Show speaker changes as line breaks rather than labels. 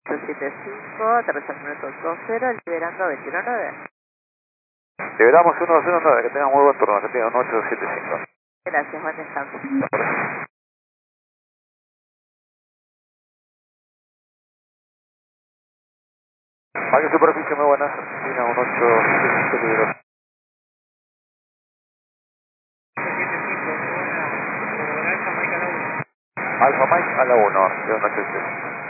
875, aterriza al minuto 20, liberando 219.
Liberamos 109, que tengan muy buen turno, que tengan un 875.
Gracias, buen descanso.
Parque superficie muy buenas, Argentina, un 875 libero.
75, buena, por Alfa Mike a la 1.
Alfa Mike a la 1, de un 875.